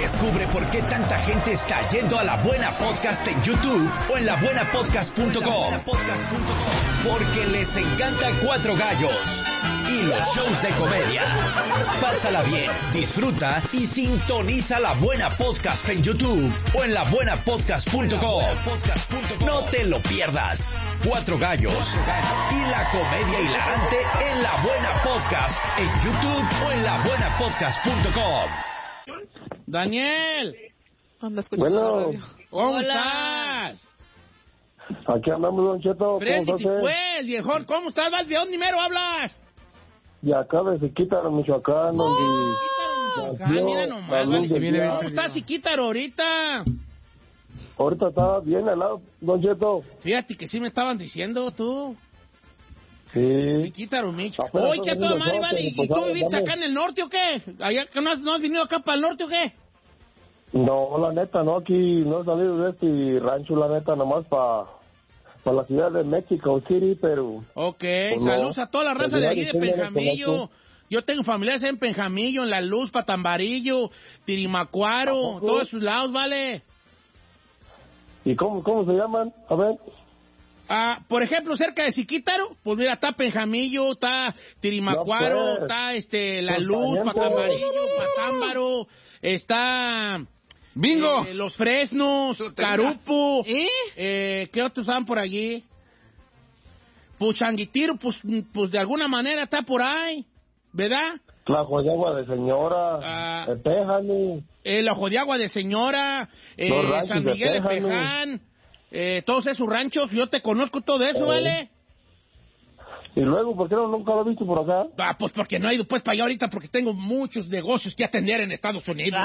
Descubre por qué tanta gente está yendo a La Buena Podcast en YouTube o en labuenapodcast.com. Porque les encanta Cuatro Gallos y los shows de comedia. Pásala bien, disfruta y sintoniza La Buena Podcast en YouTube o en labuenapodcast.com. No te lo pierdas. Cuatro Gallos y la comedia hilarante en La Buena Podcast en YouTube o en labuenapodcast.com. Daniel. Bueno, ¿Cómo estás? aquí andamos, Don Cheto. Freddy, ¿Cómo estás? pues, viejón, ¿cómo estás? ¿De dónde primero hablas? Y acá de Siquítaro, Michoacán, donde... Mira nomás, la luz del día. ¿cómo estás, Siquítaro, ahorita? Ahorita está bien helado, Don Cheto. Fíjate que sí me estaban diciendo tú. Sí. Siquítaro, Micho. Apenas Oye, ¿qué a toda madre, vale? ¿Y pues, tú viviste vamos. acá en el norte o qué? ¿Allá que no has venido acá para el norte o qué? No, la neta, no, aquí no he salido de este rancho, la neta, nomás para la ciudad de México City, pero... Ok, Pues saludos no. a toda la raza Pues de ya, allí de sí, ya los Penjamillo. conozco. Yo tengo familiares en Penjamillo, en La Luz, Patambarillo, Tirimacuaro, todos esos lados, ¿vale? ¿Y cómo se llaman? A ver. Por ejemplo, cerca de Siquítaro, pues mira, está Penjamillo, está Tirimacuaro, No, pues. está La Pues, Luz, también, Patambarillo, Patámbaro, está... ¡Bingo! Los Fresnos, Carupo, ¿Eh? ¿qué otros están por allí? Pues Changuitiro, pues de alguna manera está por ahí, ¿verdad? Tlajo de Agua de Señora, Péjani. El Ojo de Agua de Señora, Los ranchos San de Miguel de Péjano. Peján, todos esos ranchos, yo te conozco todo eso, ¿vale? Y luego, ¿por qué nunca lo he visto por acá? Pues porque no he ido pues para allá ahorita, porque tengo muchos negocios que atender en Estados Unidos.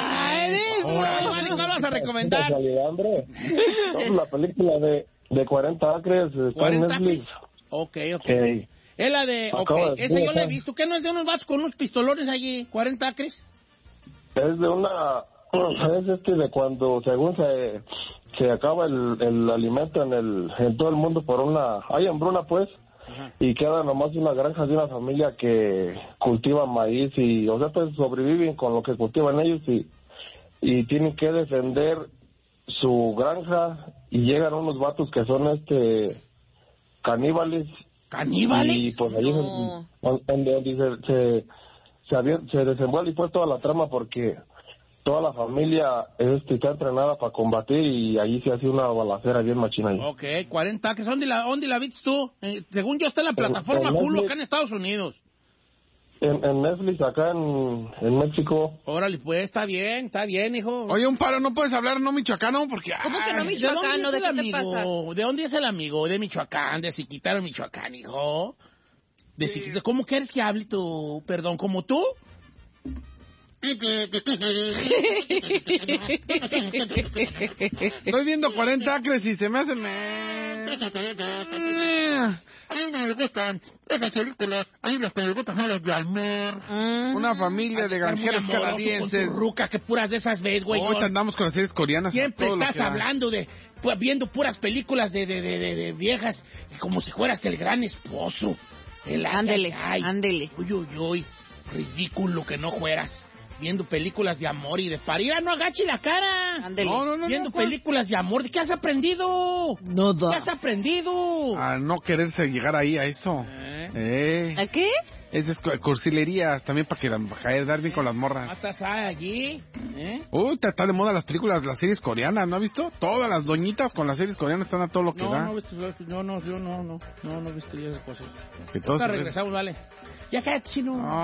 Ahora, vale, ¿cuál vas a recomendar? Casualidad, hombre. La película de 40 acres está en 40 Netflix. Ok. Hey. Es la de... Acabo Ok, de esa decir, yo la he ajá. visto. ¿Qué no es de unos vatos con unos pistolones allí? ¿40 acres? Es de una... Es de cuando, según se acaba el alimento en todo el mundo por una... Hay hambruna, pues. Ajá. Y queda nomás una granja de una familia que cultiva maíz y... O sea, pues sobreviven con lo que cultivan ellos y tienen que defender su granja y llegan unos vatos que son caníbales. ¿Caníbales? Y pues ahí No. donde se desenvuelve pues toda la trama porque toda la familia está entrenada para combatir y ahí se hace una balacera bien machina ahí. Ok, 40 acres. ¿Dónde la viste tú? Según yo está en la plataforma en Hulu Netflix. acá en Estados Unidos. En Netflix, acá en México. Órale, pues, está bien, hijo. Oye, un paro, ¿no puedes hablar no michoacano? Porque... ¿Cómo que no, ¿De michoacano? dónde ¿De es el qué te pasa? amigo? ¿De dónde es el amigo? De Michoacán, de Siquítaro, Michoacán, hijo. De Siquítaro. ¿Cómo quieres que hable tú? Perdón, ¿como tú? Estoy viendo 40 acres y se me hacen... A mí no me gustan esas películas, a mí las que me gustan son las de Almer. Una familia de granjeros canadienses. Con tu ruca, que puras de esas ves, güey. Ahorita andamos con las series coreanas. Siempre todo lo estás que da. hablando viendo puras películas de viejas, como si fueras el gran esposo. Ándele. Uy, ridículo que no fueras. Viendo películas de amor y de parir. No agache la cara. Ándele. No, Viendo ¿cuál? películas de amor. ¿De qué has aprendido? Nada. ¿Qué has aprendido? A no quererse llegar ahí a eso. ¿A qué? Es cursilería también para dar bien con las morras. ¿Estás allí? Uy, está de moda las películas, las series coreanas, ¿no has visto? Todas las doñitas con las series coreanas están a todo lo que da. No he visto yo esas cosas. Que todos Ahorita se ven. regresamos, vale. Ya cállate, chino. No.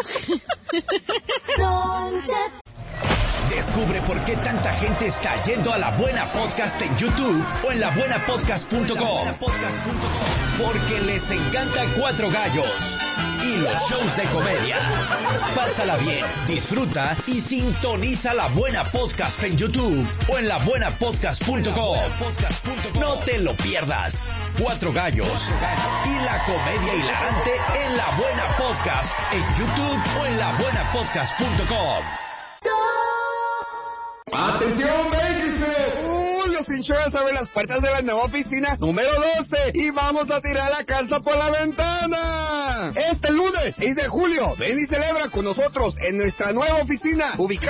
Descubre por qué tanta gente está yendo a La Buena Podcast en YouTube o en labuenapodcast.com. Porque les encanta Cuatro Gallos y los shows de comedia. Pásala bien, disfruta y sintoniza La Buena Podcast en YouTube o en labuenapodcast.com. No te lo pierdas. Cuatro Gallos y la comedia hilarante en La Buena Podcast en YouTube o en labuenapodcast.com. ¡Atención, Bakersfield! Los Insurance abren las puertas de la nueva oficina número 12 y vamos a tirar la casa por la ventana. Este lunes 6 de julio, ven y celebra con nosotros en nuestra nueva oficina ubicada